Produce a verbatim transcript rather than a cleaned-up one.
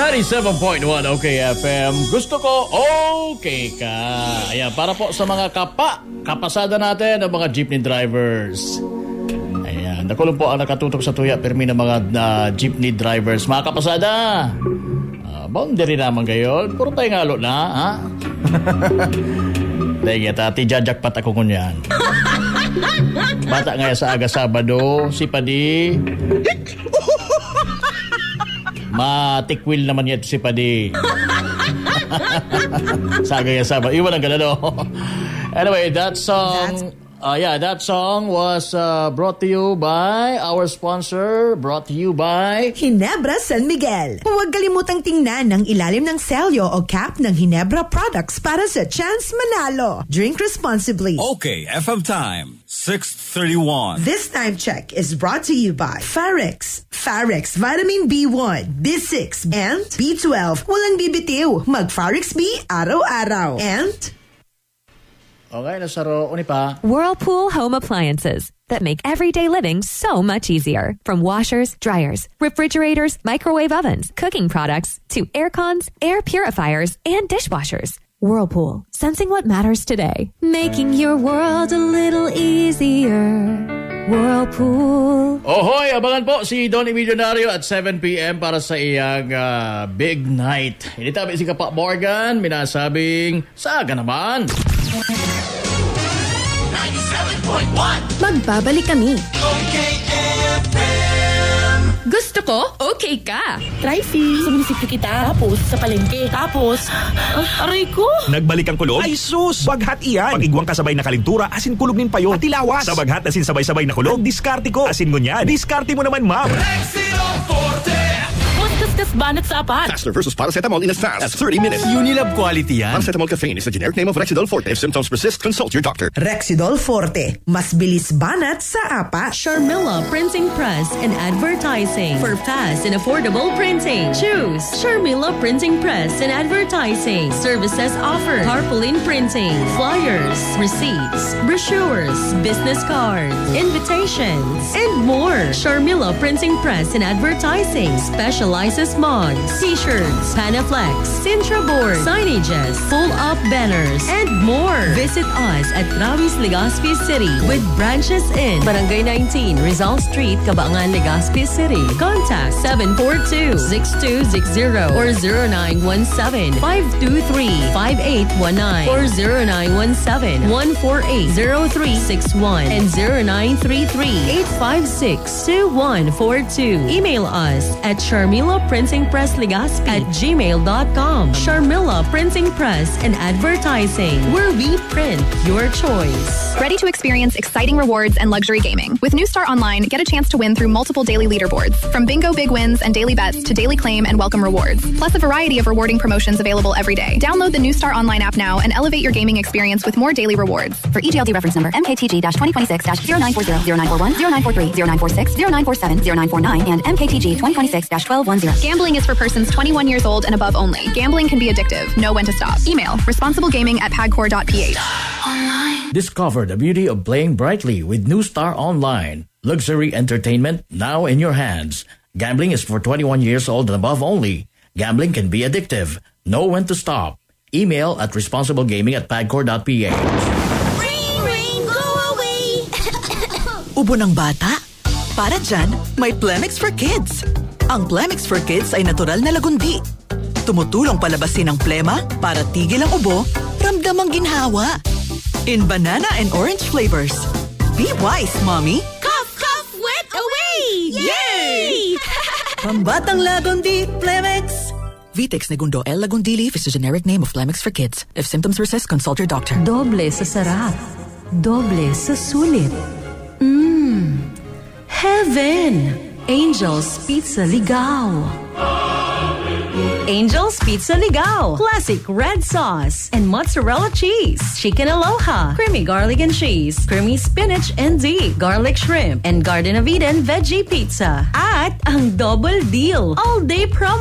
ninety-seven point one OK F M. Gusto ko okay ka. Ayan, para po sa mga kapa, kapasada natin ng mga jeepney drivers. Ayan, nakulong po ang nakatutok sa tuya permi ng mga uh, jeepney drivers. Mga kapasada, uh, boundary naman kayo. Puro tayo ngalo na, ha? Dahil nga, tijajakpat ako kunyan. Bata nga sa aga Sabado, si Padi. Matikwil naman yan si Padi. Sa aga nga Sabado. Iwan ang galano. Anyway, that song... Uh, yeah, that song was uh, brought to you by our sponsor, brought to you by Ginebra San Miguel. Huwag kalimutang tingnan ng ilalim ng selyo o cap ng Ginebra products para sa chance manalo. Drink responsibly. Okay, F M time, six thirty-one. This time check is brought to you by Farex. Farex Vitamin B one, B six, and B twelve. Walang bibitiw. Mag-Farex B araw-araw. And... Okay, nasaro. Uni pa. Whirlpool Home Appliances that make everyday living so much easier. From washers, dryers, refrigerators, microwave ovens, cooking products, to air cons, air purifiers, and dishwashers. Whirlpool, sensing what matters today. Making your world a little easier. Whirlpool. Ohoy, abangan po si Don Emilionario at seven p.m. para sa iyang uh, big night. Initabi si Kapa Morgan, minasabing, saga naman. ninety-seven point one Magbabalik kami. Okay F M. Gusto ko, okay ka. Trifie, sa munisipyo kita, tapos sa palengke, tapos, uh, aray ko. Nagbalik ang kulog? Ay sus! Baghat iyan! Pag-igwang kasabay na kalintura, asin kulog nin payo, at ilawas. Sa baghat asin sabay-sabay na kulog, diskarte ko. Asin ngunyan, diskarte mo naman, ma'am. Rexidol Forte. Kas banat sa apat. Faster versus paracetamol in as fast as thirty minutes. Unilab quality yan. Paracetamol caffeine is the generic name of Rexidol Forte. If symptoms persist, consult your doctor. Rexidol Forte. Mas bilis banat sa apat. Sharmila Printing Press and Advertising. For fast and affordable printing, choose Sharmila Printing Press and Advertising. Services offered: tarpaulin printing, flyers, receipts, brochures, business cards, invitations, and more. Sharmila Printing Press and Advertising specializes mugs, t-shirts, Panaflex, Sintra board, signages, full-up banners, and more. Visit us at Travis, Legazpi City with branches in Barangay nineteen, Rizal Street, Cabangan, Legazpi City. Contact seven four two, six two six zero or zero nine one seven, five two three, five eight one nine or zero nine one seven, one four eight, zero three six one and zero nine three three, eight five six, two one four two. Email us at Sharmila Printing Press Legazpi at gmail dot com. Sharmila Printing Press and Advertising, where we print your choice. Ready to experience exciting rewards and luxury gaming? With New Star Online, get a chance to win through multiple daily leaderboards. From bingo big wins and daily bets to daily claim and welcome rewards. Plus a variety of rewarding promotions available every day. Download the New Star Online app now and elevate your gaming experience with more daily rewards. For E G L D reference number M K T G twenty twenty-six zero nine four zero, zero nine four one, zero nine four three, zero nine four six, zero nine four seven, zero nine four nine, and M K T G twenty twenty-six twelve ten. Gambling is for persons twenty-one years old and above only. Gambling can be addictive. Know when to stop. Email responsiblegaming at pagcor dot p h. Discover the beauty of playing brightly with New Star Online. Luxury entertainment now in your hands. Gambling is for twenty-one years old and above only. Gambling can be addictive. Know when to stop. Email at responsiblegaming at pagcor dot p h. Ring, ring, go away! Ubo ng bata? Para dyan, may Plemix for Kids. Ang Plemix for Kids ay natural na lagundi. Tumutulong palabasin ang plema para tigil ang ubo, ramdam ang ginhawa. In banana and orange flavors. Be wise, Mommy. Cough, cough, wet away! Yay! Pambatang lagundi, Plemix. Vitex Negundo L. Lagundili is the generic name of Plemix for Kids. If symptoms persist, consult your doctor. Doble sa sarap. Doble sa sulit. Mmm. Heaven! Angel's Pizza Ligaw. Angel's Pizza Ligaw. Classic red sauce and mozzarella cheese. Chicken Aloha. Creamy garlic and cheese. Creamy spinach and deep. Garlic shrimp. And Garden of Eden veggie pizza. At ang double deal. All day promo.